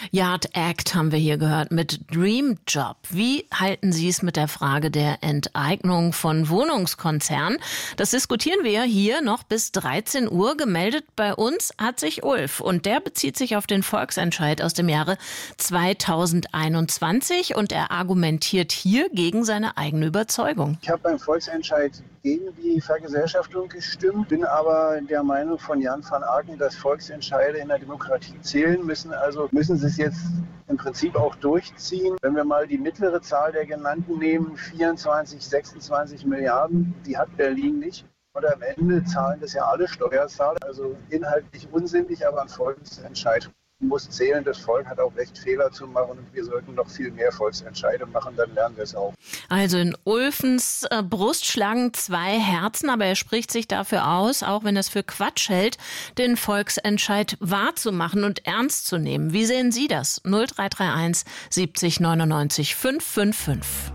Yard Act haben wir hier gehört mit Dream Job. Wie halten Sie es mit der Frage der Enteignung von Wohnungskonzernen? Das diskutieren wir hier noch bis 13 Uhr. Gemeldet bei uns hat sich Ulf und der bezieht sich auf den Volksentscheid aus dem Jahre 2021 und er argumentiert hier gegen seine eigene Überzeugung. Ich habe beim Volksentscheid gegen die Vergesellschaftung gestimmt, bin aber der Meinung von Jan van Aken, dass Volksentscheide in der Demokratie zählen müssen. Also müssen sie es jetzt im Prinzip auch durchziehen. Wenn wir mal die mittlere Zahl der genannten nehmen, 24, 26 Milliarden, die hat Berlin nicht. Und am Ende zahlen das ja alle Steuerzahler. Also inhaltlich unsinnig, aber ein Volksentscheid muss zählen. Das Volk hat auch Recht, Fehler zu machen und wir sollten noch viel mehr Volksentscheide machen, dann lernen wir es auch. Also in Ulfens Brust schlagen 2 Herzen, aber er spricht sich dafür aus, auch wenn er es für Quatsch hält, den Volksentscheid wahrzumachen und ernst zu nehmen. Wie sehen Sie das? 0331 70 99 555.